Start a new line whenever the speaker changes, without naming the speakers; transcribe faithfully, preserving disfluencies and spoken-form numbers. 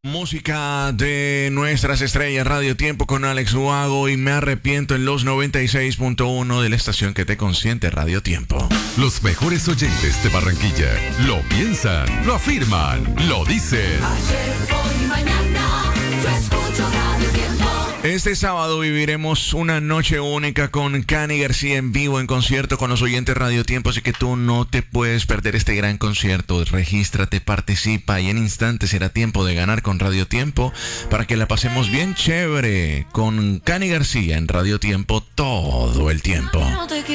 Música de nuestras estrellas, Radio Tiempo con Alex Ubago y Me Arrepiento en los noventa y seis punto uno de la estación que te consiente, Radio Tiempo.
Los mejores oyentes de Barranquilla lo piensan, lo afirman, lo dicen.
Ayer, hoy y mañana, yo escucho Radio Tiempo.
Este sábado viviremos una noche única con Cani García en vivo en concierto con los oyentes Radio Tiempo, así que tú no te puedes perder este gran concierto. Regístrate, participa y en instantes será tiempo de ganar con Radio Tiempo para que la pasemos bien chévere con Cani García en Radio Tiempo todo el tiempo.